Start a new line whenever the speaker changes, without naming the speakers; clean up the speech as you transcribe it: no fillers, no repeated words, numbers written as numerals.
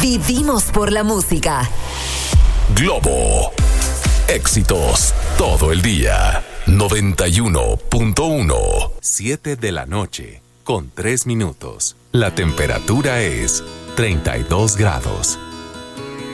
Vivimos por la música.
Globo. Éxitos todo el día. 91.1. 7 de la noche, con 3 minutos. La temperatura es 32 grados.